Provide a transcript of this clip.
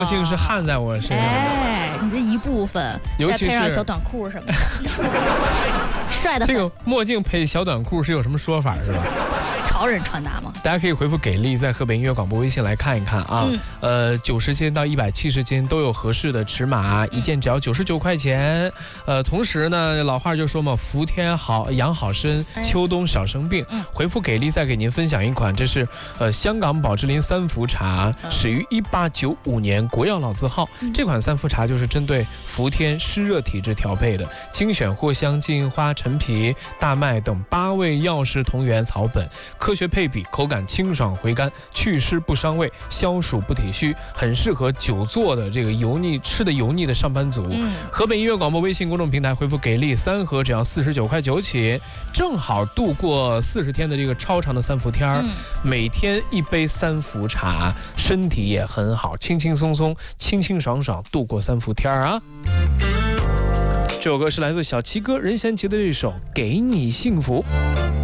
镜是焊在我身上的。 哎，你这一部分， 尤其是再配上小短裤什么的，帅的很。 这个墨镜配小短裤是有什么说法是吧？ 潮人穿搭吗？ 大家可以回复给力，在河北音乐广播微信来看一看啊。90斤到170斤都有合适的尺码，一件只要99块钱。同时呢，老话就说嘛，伏天好养好身，秋冬少生病。回复给力，再给您分享一款，这是香港宝芝林三伏茶，始于1895年，国药老字号。这款三伏茶就是针对伏天湿热体质调配的，精选藿香、金银花、陈皮、大麦等8味药食同源草本，科学配比，口感清爽回甘，祛湿不伤胃，消暑不体虚，很适合久坐的这个吃的油腻的上班族。河北音乐广播微信公众平台回复给力3盒，只要49块9起，正好度过40天的这个超长的三伏天。每天一杯三伏茶，身体也很好，轻轻松松，清清爽爽度过三伏天啊。这首歌是来自小齐哥任贤齐的这首《给你幸福》。